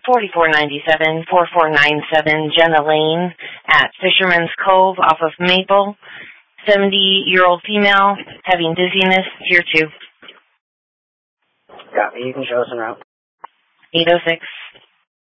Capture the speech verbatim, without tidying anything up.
forty-four ninety-seven, forty-four ninety-seven Jenna Lane at Fisherman's Cove off of Maple. seventy-year-old female having dizziness, tier two. Got me. You can show us en route. eight oh six.